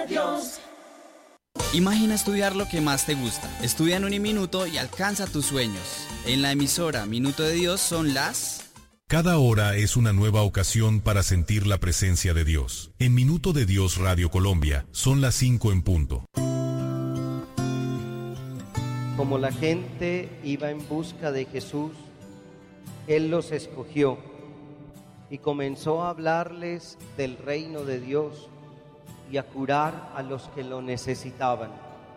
Dios. Imagina estudiar lo que más te gusta. Estudia en Uniminuto y alcanza tus sueños. En la emisora Minuto de Dios son las... Cada hora es una nueva ocasión para sentir la presencia de Dios. En Minuto de Dios Radio Colombia son las 5 en punto. Como la gente iba en busca de Jesús, Él los escogió y comenzó a hablarles del reino de Dios y a curar a los que lo necesitaban.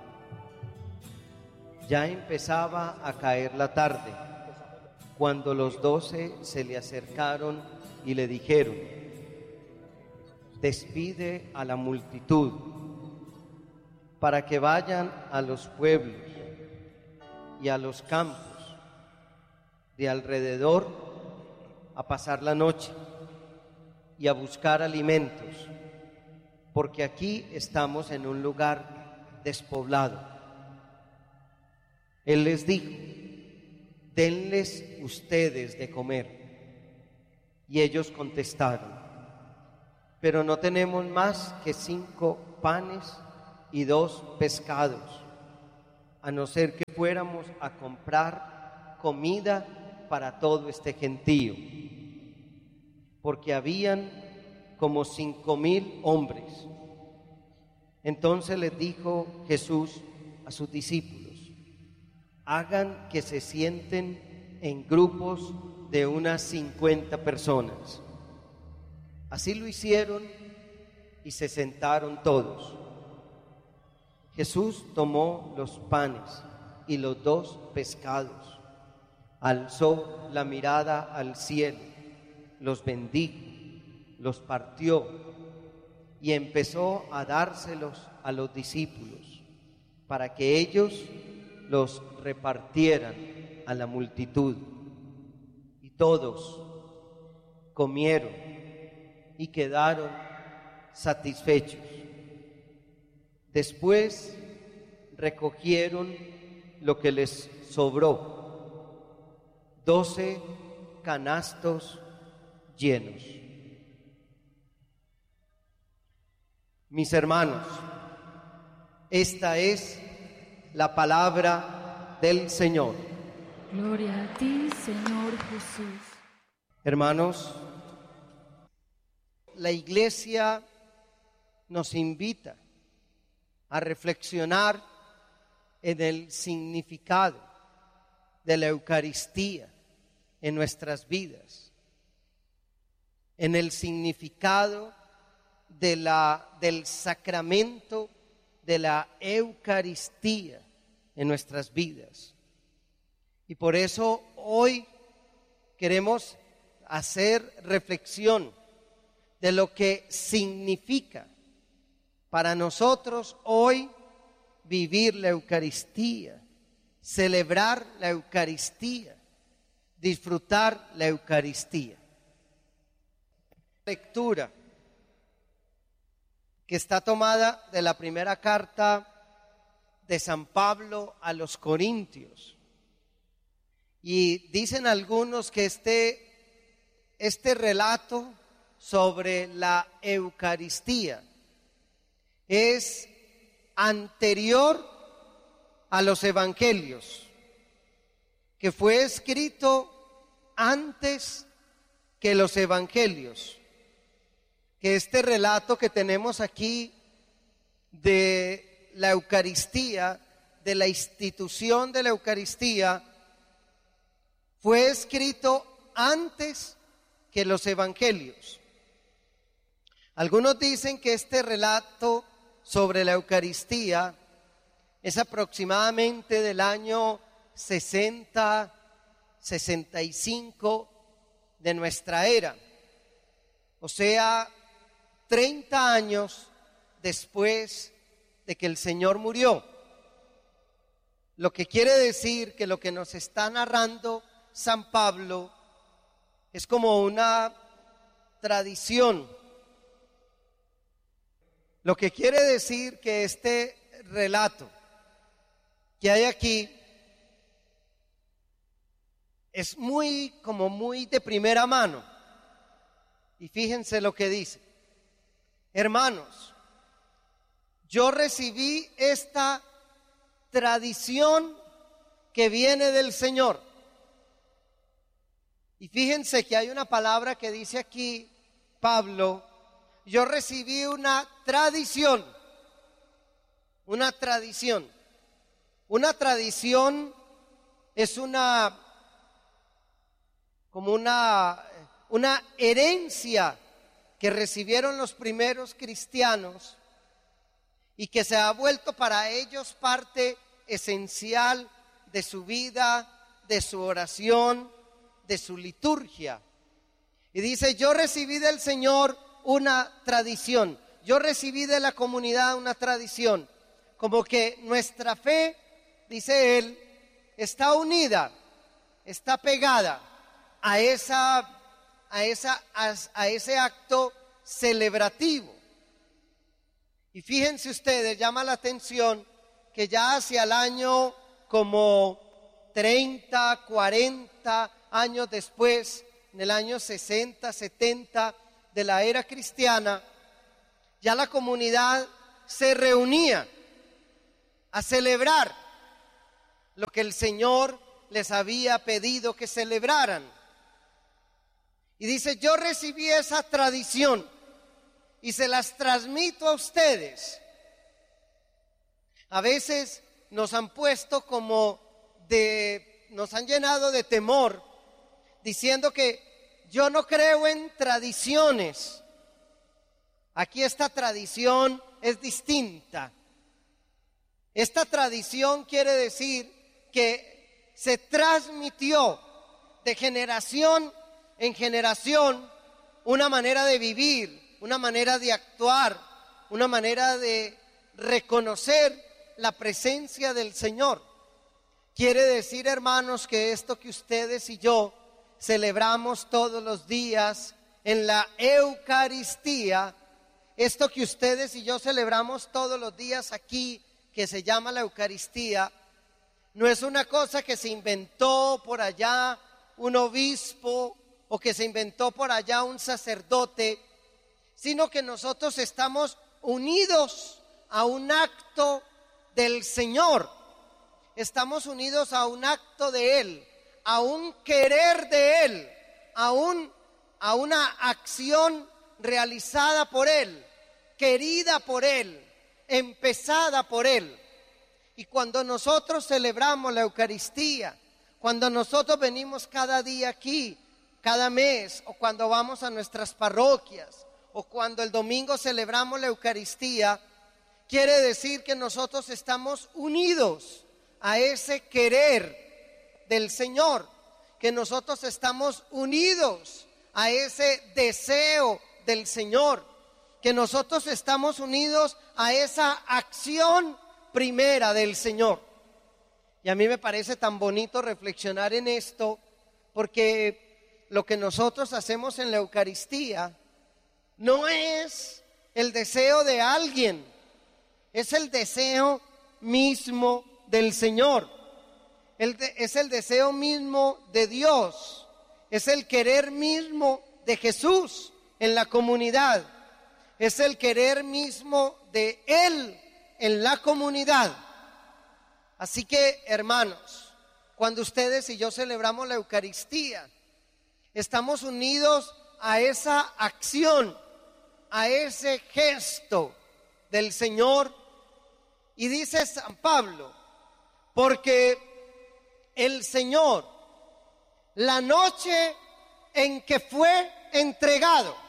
Ya empezaba a caer la tarde, cuando los 12 se le acercaron y le dijeron: despide a la multitud para que vayan a los pueblos y a los campos de alrededor a pasar la noche y a buscar alimentos, porque aquí estamos en un lugar despoblado. Él les dijo: denles ustedes de comer. Y ellos contestaron: pero no tenemos más que 5 panes y 2 pescados, a no ser que fuéramos a comprar comida para todo este gentío, porque habían como 5,000 hombres. Entonces les dijo Jesús a sus discípulos: hagan que se sienten en grupos de unas 50 personas. Así lo hicieron y se sentaron todos. Jesús tomó los panes y los 2 pescados, alzó la mirada al cielo, los bendijo, los partió y empezó a dárselos a los discípulos para que ellos los repartieran a la multitud. Y todos comieron y quedaron satisfechos. Después recogieron lo que les sobró, 12 canastos llenos. Mis hermanos, esta es la palabra del Señor. Gloria a ti, Señor Jesús. Hermanos, la Iglesia nos invita a reflexionar en el significado de la Eucaristía en nuestras vidas, en el significado del sacramento de la Eucaristía en nuestras vidas. Y por eso hoy queremos hacer reflexión de lo que significa para nosotros hoy vivir la Eucaristía, celebrar la Eucaristía, disfrutar la Eucaristía. Lectura que está tomada de la primera carta de San Pablo a los Corintios. Y dicen algunos que este relato sobre la Eucaristía es anterior a los evangelios, que fue escrito antes que los evangelios, que este relato que tenemos aquí de la Eucaristía, de la institución de la Eucaristía, fue escrito antes que los evangelios. Algunos dicen que este relato sobre la Eucaristía es aproximadamente del año 60-65 de nuestra era, o sea, 30 años después de que el Señor murió. Lo que quiere decir que lo que nos está narrando San Pablo es como una tradición. Lo que quiere decir que este relato que hay aquí es muy de primera mano. Y fíjense lo que dice: hermanos, yo recibí esta tradición que viene del Señor. Y fíjense que hay una palabra que dice aquí Pablo: yo recibí una tradición. Una tradición. Una tradición es como una herencia que recibieron los primeros cristianos y que se ha vuelto para ellos parte esencial de su vida, de su oración, de su liturgia. Y dice: yo recibí del Señor una tradición, yo recibí de la comunidad una tradición, como que nuestra fe, dice él, está unida, está pegada a ese acto celebrativo. Y fíjense ustedes, llama la atención que ya hacia el año como 30, 40 años después, en el año 60, 70 de la era cristiana, ya la comunidad se reunía a celebrar lo que el Señor les había pedido que celebraran. Y dice: yo recibí esa tradición y se las transmito a ustedes. A veces nos han puesto nos han llenado de temor, diciendo que yo no creo en tradiciones. Aquí esta tradición es distinta. Esta tradición quiere decir que se transmitió de generación en generación una manera de vivir, una manera de actuar, una manera de reconocer la presencia del Señor. Quiere decir, hermanos, que esto que ustedes y yo celebramos todos los días en la Eucaristía, esto que ustedes y yo celebramos todos los días aquí, que se llama la Eucaristía, no es una cosa que se inventó por allá un obispo o que se inventó por allá un sacerdote, sino que nosotros estamos unidos a un acto del Señor. Estamos unidos a un acto de Él, a un querer de Él, a una acción realizada por Él, querida por Él, empezada por Él. Y cuando nosotros celebramos la Eucaristía, cuando nosotros venimos cada día aquí, cada mes, o cuando vamos a nuestras parroquias, o cuando el domingo celebramos la Eucaristía, quiere decir que nosotros estamos unidos a ese querer del Señor, que nosotros estamos unidos a ese deseo del Señor, que nosotros estamos unidos a esa acción primera del Señor. Y a mí me parece tan bonito reflexionar en esto, porque lo que nosotros hacemos en la Eucaristía no es el deseo de alguien, es el deseo mismo del Señor, es el deseo mismo de Dios, es el querer mismo de Jesús en la comunidad, es el querer mismo de Él en la comunidad. Así que, hermanos, cuando ustedes y yo celebramos la Eucaristía, estamos unidos a esa acción, a ese gesto del Señor. Y dice San Pablo: porque el Señor, la noche en que fue entregado,